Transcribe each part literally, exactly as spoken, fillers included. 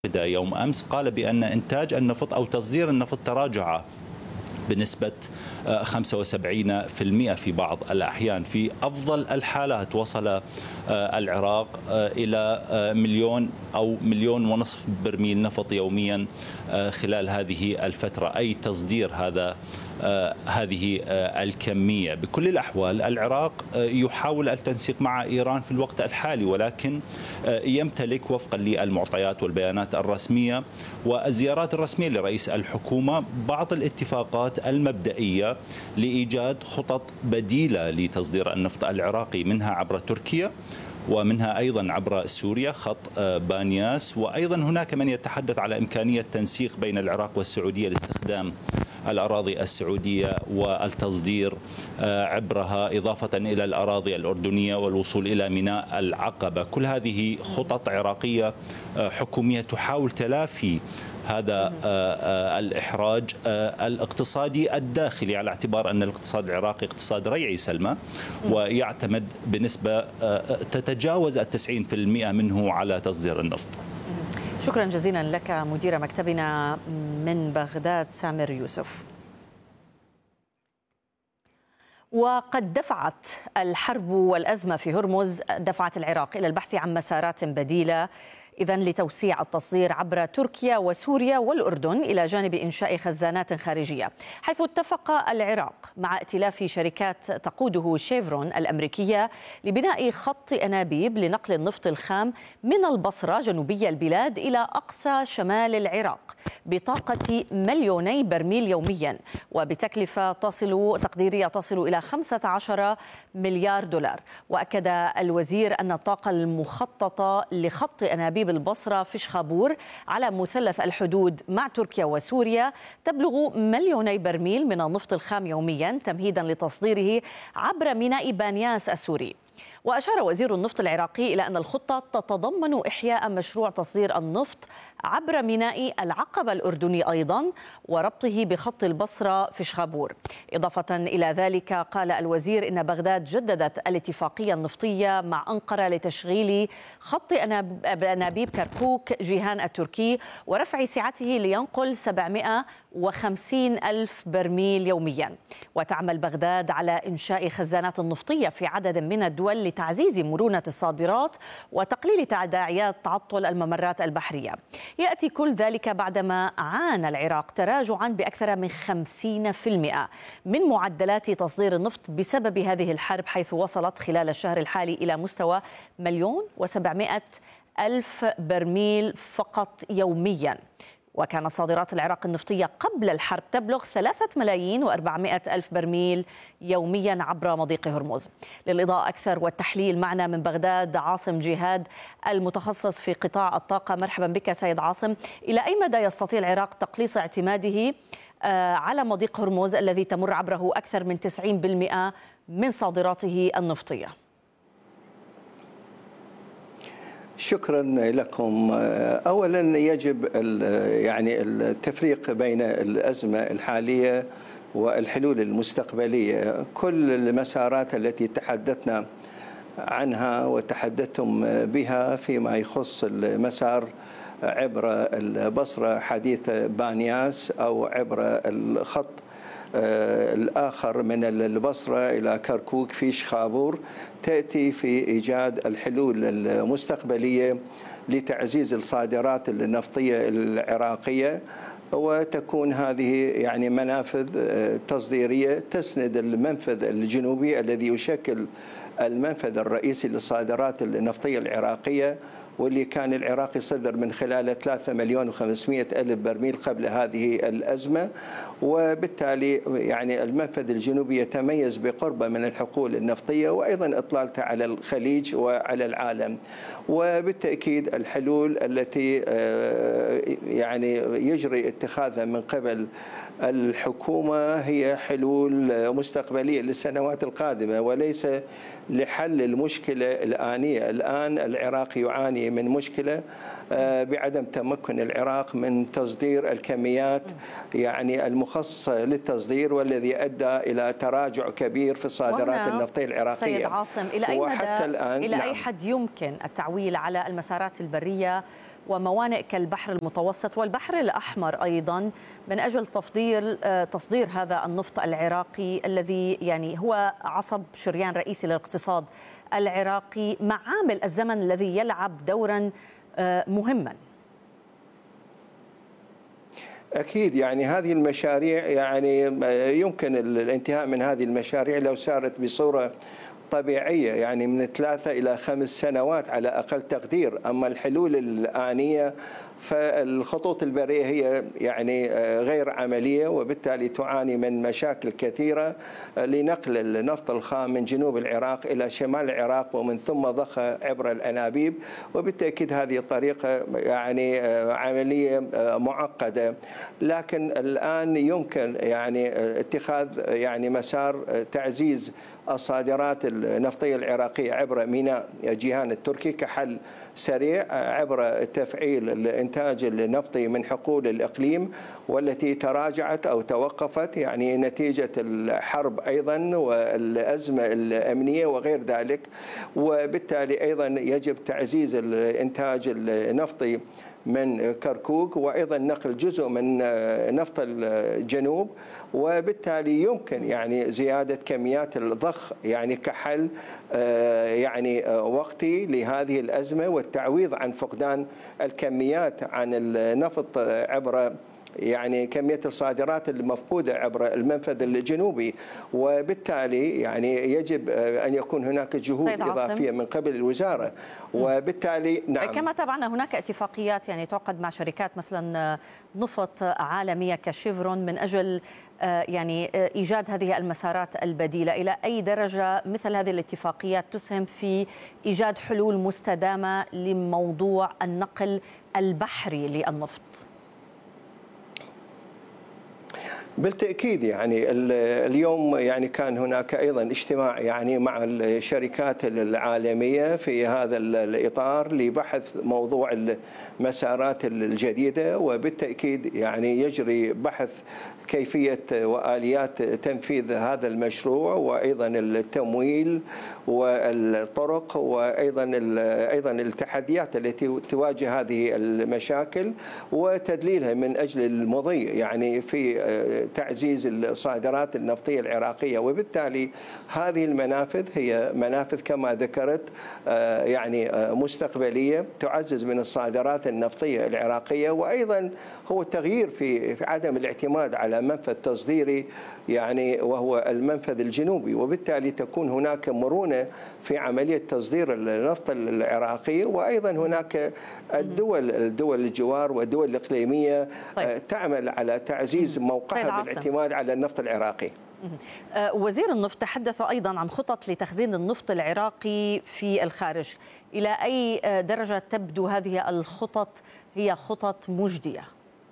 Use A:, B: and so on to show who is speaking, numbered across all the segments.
A: يوم أمس قال بأن إنتاج النفط أو تصدير النفط تراجع بنسبة خمسة وسبعين بالمئة في بعض الأحيان. في أفضل الحالات وصل العراق إلى مليون أو مليون ونصف برميل نفط يوميا خلال هذه الفترة، أي تصدير هذا هذه الكمية. بكل الأحوال العراق يحاول التنسيق مع إيران في الوقت الحالي، ولكن يمتلك وفقا للمعطيات والبيانات الرسمية والزيارات الرسمية لرئيس الحكومة بعض الاتفاقات المبدئية لإيجاد خطط بديلة لتصدير النفط العراقي، منها عبر تركيا ومنها أيضا عبر سوريا خط بانياس، وأيضا هناك من يتحدث على إمكانية تنسيق بين العراق والسعودية لاستخدام الأراضي السعودية والتصدير عبرها، إضافة إلى الأراضي الأردنية والوصول إلى ميناء العقبة. كل هذه خطط عراقية حكومية تحاول تلافي هذا الإحراج الاقتصادي الداخلي، على اعتبار أن الاقتصاد العراقي اقتصاد ريعي سلمى، ويعتمد بنسبة تتجاوز التسعين في المئة منه على تصدير النفط.
B: شكرا جزيلا لك مدير مكتبنا من بغداد سامر يوسف. وقد دفعت الحرب والأزمة في هرمز دفعت العراق إلى البحث عن مسارات بديلة إذن لتوسيع التصدير عبر تركيا وسوريا والأردن، إلى جانب إنشاء خزانات خارجية، حيث اتفق العراق مع ائتلاف شركات تقوده شيفرون الأمريكية لبناء خط أنابيب لنقل النفط الخام من البصرة جنوبي البلاد إلى أقصى شمال العراق بطاقة مليوني برميل يوميا، وبتكلفة تصل تقديرية تصل إلى خمسة عشر مليار دولار. وأكد الوزير أن الطاقة المخططة لخط أنابيب البصرة في شخابور على مثلث الحدود مع تركيا وسوريا تبلغ مليوني برميل من النفط الخام يوميا، تمهيدا لتصديره عبر ميناء بانياس السوري. وأشار وزير النفط العراقي إلى أن الخطة تتضمن إحياء مشروع تصدير النفط عبر ميناء العقبة الأردني أيضا، وربطه بخط البصرة في شخابور. إضافة إلى ذلك قال الوزير إن بغداد جددت الاتفاقية النفطية مع أنقرة لتشغيل خط أنابيب كركوك جيهان التركي ورفع سعته لينقل سبعمئة وخمسين ألف برميل يوميا. وتعمل بغداد على إنشاء خزانات نفطية في عدد من الدول لتعزيز مرونة الصادرات وتقليل تداعيات تعطل الممرات البحرية. يأتي كل ذلك بعدما عانى العراق تراجعا بأكثر من خمسين بالمئة من معدلات تصدير النفط بسبب هذه الحرب، حيث وصلت خلال الشهر الحالي إلى مستوى مليون وسبعمئة ألف برميل فقط يوميا. وكان صادرات العراق النفطية قبل الحرب تبلغ ثلاثة ملايين وأربعمئة ألف برميل يوميا عبر مضيق هرمز. للإضاءة أكثر والتحليل معنا من بغداد عاصم جهاد المتخصص في قطاع الطاقة. مرحبا بك سيد عاصم. إلى أي مدى يستطيع العراق تقليص اعتماده على مضيق هرمز الذي تمر عبره أكثر من تسعين بالمئة من صادراته النفطية؟
C: شكرا لكم. اولا يجب يعني التفريق بين الازمه الحاليه والحلول المستقبليه. كل المسارات التي تحدثنا عنها وتحدثتم بها فيما يخص المسار عبر البصره حديث بانياس او عبر الخط الآخر من البصرة إلى كركوك في شخابور تأتي في إيجاد الحلول المستقبلية لتعزيز الصادرات النفطية العراقية، وتكون هذه يعني منافذ تصديرية تسند المنفذ الجنوبي الذي يشكل المنفذ الرئيسي للصادرات النفطية العراقية، واللي كان العراق يصدر من خلاله ثلاثة مليون وخمسمئة ألف برميل قبل هذه الأزمة. وبالتالي يعني المنفذ الجنوبي يتميز بقربه من الحقول النفطية وأيضا إطلالته على الخليج وعلى العالم. وبالتأكيد الحلول التي يعني يجري اتخاذها من قبل الحكومة هي حلول مستقبلية للسنوات القادمة وليس لحل المشكلة الآنية. الآن العراق يعاني من مشكلة بعدم تمكن العراق من تصدير الكميات يعني المخصصة للتصدير، والذي أدى إلى تراجع كبير في الصادرات النفطية العراقية.
B: سيد عاصم، إلى أي مدى إلى نعم. أي حد يمكن التعويل على المسارات البرية وموانئ كالبحر المتوسط والبحر الأحمر أيضا من أجل تفضيل تصدير هذا النفط العراقي الذي يعني هو عصب شريان رئيسي للاقتصاد العراقي، مع عامل الزمن الذي يلعب دورا مهما؟
C: أكيد يعني هذه المشاريع يعني يمكن الانتهاء من هذه المشاريع لو سارت بصورة طبيعية يعني من ثلاثة إلى خمس سنوات على أقل تقدير. أما الحلول الآنية فالخطوط البرية هي يعني غير عملية، وبالتالي تعاني من مشاكل كثيرة لنقل النفط الخام من جنوب العراق إلى شمال العراق ومن ثم ضخه عبر الأنابيب، وبالتأكيد هذه الطريقة يعني عملية معقدة. لكن الآن يمكن يعني اتخاذ يعني مسار تعزيز الصادرات النفطية العراقية عبر ميناء جيهان التركي كحل سريع عبر تفعيل الإنتاج النفطي من حقول الإقليم والتي تراجعت أو توقفت يعني نتيجة الحرب أيضا والأزمة الأمنية وغير ذلك. وبالتالي أيضا يجب تعزيز الإنتاج النفطي من كركوك وأيضا نقل جزء من نفط الجنوب، وبالتالي يمكن يعني زيادة كميات الضخ يعني كحل يعني وقتي لهذه الأزمة والتعويض عن فقدان الكميات عن النفط عبر يعني كمية الصادرات المفقودة عبر المنفذ الجنوبي. وبالتالي يعني يجب أن يكون هناك جهود إضافية من قبل الوزارة. وبالتالي
B: نعم كما تابعنا هناك اتفاقيات يعني تعقد مع شركات مثلا نفط عالمية كشيفرون من أجل يعني إيجاد هذه المسارات البديلة. إلى أي درجة مثل هذه الاتفاقيات تسهم في إيجاد حلول مستدامة لموضوع النقل البحري للنفط؟
C: بالتأكيد يعني اليوم يعني كان هناك أيضا اجتماع يعني مع الشركات العالمية في هذا الإطار لبحث موضوع المسارات الجديدة، وبالتأكيد يعني يجري بحث كيفية وآليات تنفيذ هذا المشروع وأيضا التمويل والطرق وأيضا أيضا التحديات التي تواجه هذه المشاكل وتدليلها من أجل المضي يعني في تعزيز الصادرات النفطية العراقية. وبالتالي هذه المنافذ هي منافذ كما ذكرت يعني مستقبلية تعزز من الصادرات النفطية العراقية، وأيضا هو التغيير في عدم الاعتماد على منفذ تصديري يعني وهو المنفذ الجنوبي، وبالتالي تكون هناك مرونة في عملية تصدير النفط العراقي. وأيضا هناك الدول الدول الجوار والدول الإقليمية طيب. تعمل على تعزيز موقعها بالاعتماد على النفط العراقي.
B: وزير النفط تحدث أيضا عن خطط لتخزين النفط العراقي في الخارج. إلى أي درجة تبدو هذه الخطط هي خطط مجدية؟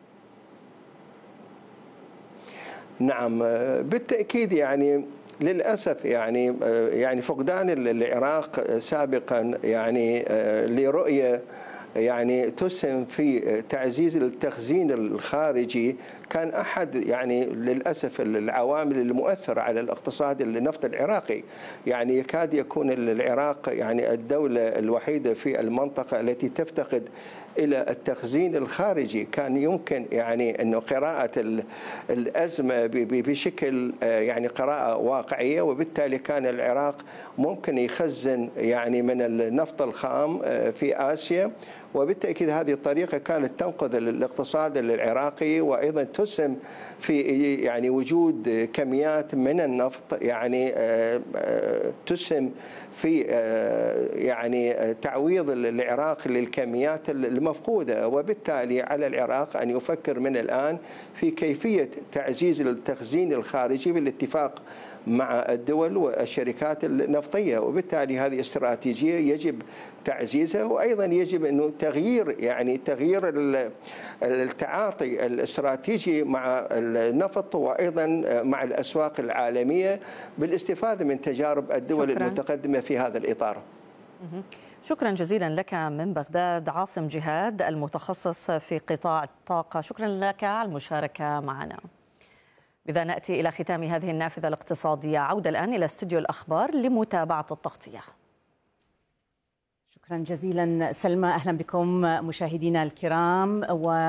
C: نعم بالتأكيد يعني للأسف يعني يعني فقدان العراق سابقا يعني لرؤية يعني تسهم في تعزيز التخزين الخارجي كان أحد يعني للأسف العوامل المؤثرة على الاقتصاد النفط العراقي. يعني يكاد يكون العراق يعني الدولة الوحيدة في المنطقة التي تفتقد إلى التخزين الخارجي. كان يمكن يعني أنه قراءة الأزمة بشكل يعني قراءة واقعية، وبالتالي كان العراق ممكن يخزن يعني من النفط الخام في آسيا، وبالتأكيد هذه الطريقة كانت تنقذ الاقتصاد العراقي وأيضا تسهم في يعني وجود كميات من النفط يعني تسهم في يعني تعويض العراق للكميات المفقودة. وبالتالي على العراق أن يفكر من الآن في كيفية تعزيز التخزين الخارجي بالاتفاق مع الدول والشركات النفطية، وبالتالي هذه استراتيجية يجب تعزيزها. وأيضا يجب أنه تغيير يعني تغيير التعاطي الاستراتيجي مع النفط وأيضا مع الأسواق العالمية بالاستفادة من تجارب الدول شكراً. المتقدمة في هذا الإطار.
B: شكرا جزيلا لك من بغداد عاصم جهاد المتخصص في قطاع الطاقة، شكرا لك على المشاركة معنا. إذا نأتي إلى ختام هذه النافذة الاقتصادية، عودة الآن إلى استوديو الأخبار لمتابعة التغطية. شكرا. شكرا جزيلا سلمى. أهلا بكم مشاهدينا الكرام. و